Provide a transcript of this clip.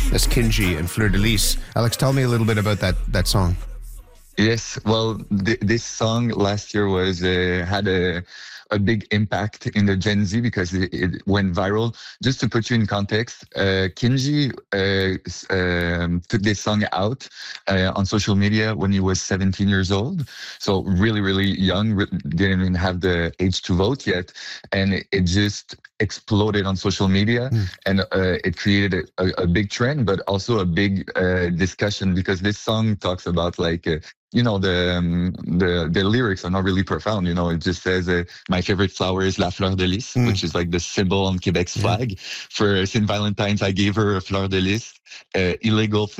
That's Kinji and Fleur de Lis. Alex, tell me a little bit about that song. Yes, well, this song last year was had a big impact in the Gen Z because it went viral. Just to put you in context, Kinji took this song out on social media when he was 17 years old, so really, really young, didn't even have the age to vote yet, and it just exploded on social media, and it created a big trend, but also a big discussion because this song talks about like. The lyrics are not really profound. It just says my favorite flower is la fleur de lis, which is like the symbol on Quebec's flag. For St. Valentine's, I gave her a fleur de lis, illegal